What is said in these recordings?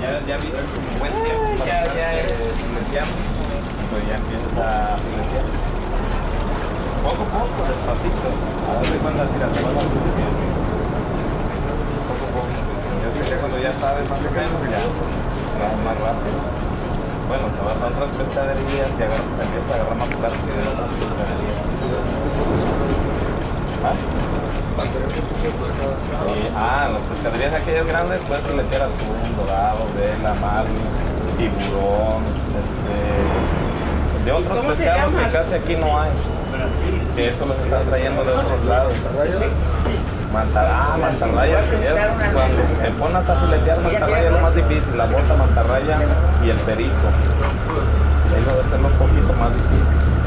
ya viste como buen tiempo. Ya fileteamos. Pues ya empiezas a filetear. Poco a poco, despacito. A darle cuenta si la te vas a filetear. Poco a poco. Yo sé que cuando ya sabes más o menos, ya vas más rápido. Bueno, te vas a otras pescaderías y empiezas a agarrar más plástico de otras pescaderías. ¿Ah? Las pescaderías aquellas grandes puedes filetear atún, dorado, vela, marlin, tiburón, de otros pescados que casi aquí no hay, que eso los están trayendo de otros lados. Mantarraya, cuando te pones a filetear mantarraya es lo más difícil, la bota, mantarraya y el perico. Eso debe ser un poquito más difícil.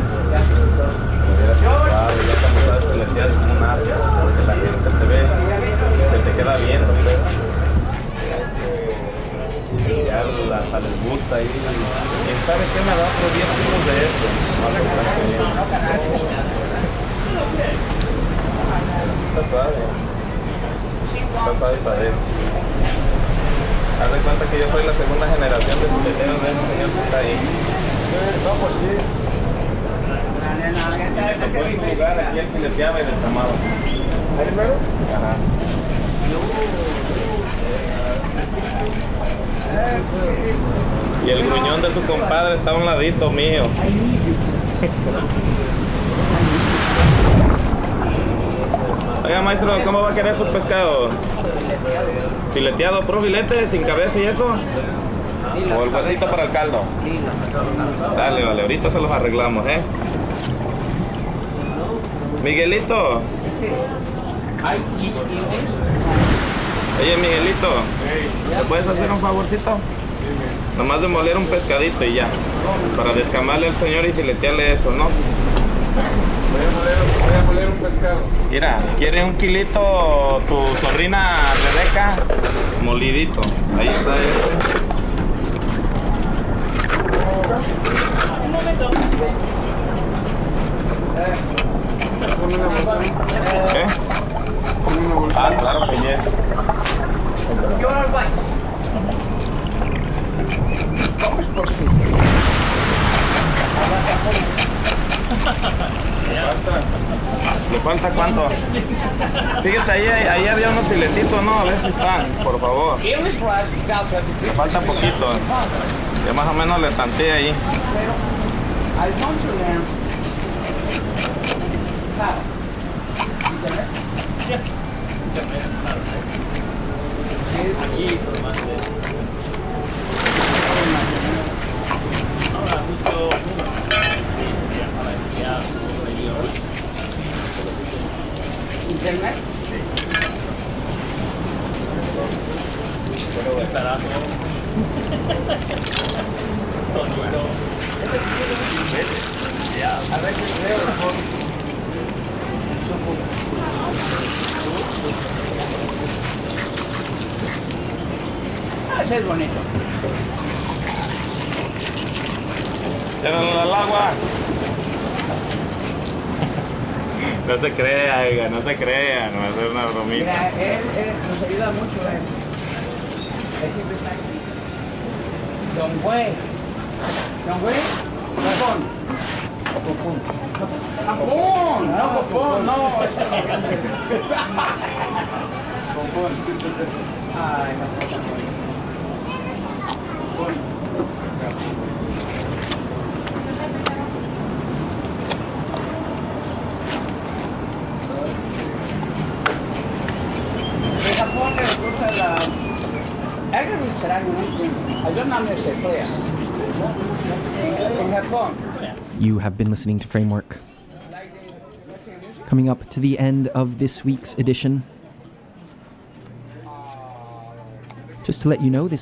Ya cuando sabes filetear es como un arte, porque la gente te ve, se te queda viendo, ya hasta les gusta y ¿quién sabe qué me da otros 10 kilos de esto? Está suave saber. Haz de cuenta que yo soy la segunda generación de fileteros de ese señor que está ahí. No, pues sí. Me tocó en su lugar, aquí él fileteaba y destamaba. ¿Ahí primero? Ajá. Y el gruñón de su compadre está a un ladito mío. Oiga, maestro, ¿cómo va a querer su pescado? ¿Fileteado, pro filete, sin cabeza y eso? ¿O el huesito para el caldo? Sí, dale, vale, ahorita se los arreglamos, Miguelito. Oye, Miguelito, ¿te puedes hacer un favorcito? Nomás de moler un pescadito y ya. Para descamarle al señor y filetearle eso, ¿no? Voy a moler un pescado. Mira, ¿quiere un kilito tu sobrina Rebeca? Molidito. Ahí está ese. Un momento. ¿Qué? Claro que ya. ¿Qué hora vais? Vamos por sí. ¿Le falta cuánto? Fíjate, ahí había unos filetitos, ¿no? A ver si están, por favor. Le falta poquito. Ya más o menos le tanteé ahí. ¿Internet? Sí. Pero estará A veces veo ese es bonito. Llévenlo al agua. No se crea, oiga, no se crea, no va a ser una bromita. Mira, él nos ayuda mucho, Él siempre está aquí. Don Güey. Don Güey, Japón. Japón, no Japón, no. Ay, Japón. En Japón les gusta la... Algo extraño, no entiendo. Yo no me sé, en Japón. You have been listening to Framework. Coming up to the end of this week's edition. Just to let you know, this